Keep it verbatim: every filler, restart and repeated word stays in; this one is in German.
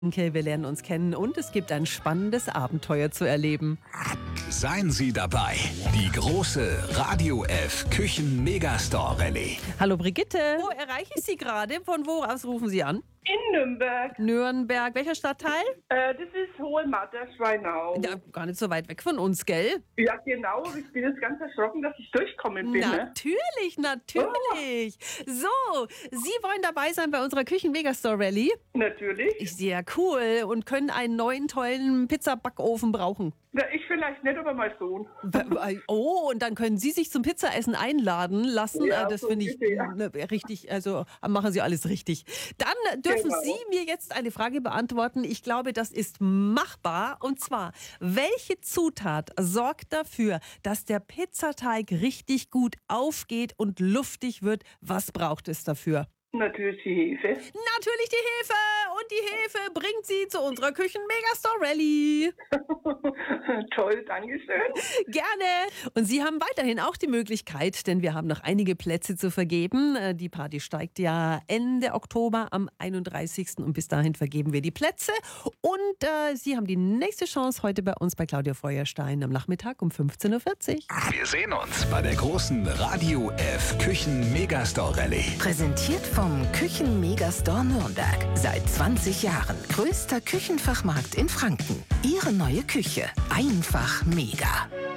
Okay, wir lernen uns kennen und es gibt ein spannendes Abenteuer zu erleben. Seien Sie dabei. Die große Radio F Küchen Megastore Rallye. Hallo Brigitte. Wo erreiche ich Sie gerade? Von wo aus rufen Sie an? In Nürnberg. Nürnberg. Welcher Stadtteil? Äh, das ist Hohe Matter, Schweinau. Ja, gar nicht so weit weg von uns, gell? Ja, genau. Ich bin jetzt ganz erschrocken, dass ich durchkommen bin. Ne? Natürlich, natürlich. So, Sie wollen dabei sein bei unserer Küchen Megastore Rallye? Natürlich. Sehr cool. Und können einen neuen, tollen Pizzabackofen brauchen. Na, ich vielleicht nicht, aber mein Sohn. Oh, und dann können Sie sich zum Pizzaessen einladen lassen. Ja, das so finde ich bitte, ja. ne, richtig, also machen Sie alles richtig. Dann dürfen Genau. Sie mir jetzt eine Frage beantworten. Ich glaube, das ist machbar. Und zwar, welche Zutat sorgt dafür, dass der Pizzateig richtig gut aufgeht und luftig wird? Was braucht es dafür? Natürlich die Hefe. Natürlich die Hefe. Und die Hefe bringt Sie zu unserer Küchen Megastore Rallye. Toll, Dankeschön. Gerne. Und Sie haben weiterhin auch die Möglichkeit, denn wir haben noch einige Plätze zu vergeben. Äh, Die Party steigt ja Ende Oktober am einunddreißigsten und bis dahin vergeben wir die Plätze. Und äh, Sie haben die nächste Chance heute bei uns bei Claudia Feuerstein am Nachmittag um fünfzehn Uhr vierzig. Wir sehen uns bei der großen Radio F Küchen Megastore Rallye. Präsentiert vom Küchen Megastore Nürnberg. Seit zwanzig Jahren größter Küchenfachmarkt in Franken. Ihre neue Küche. Einfach mega.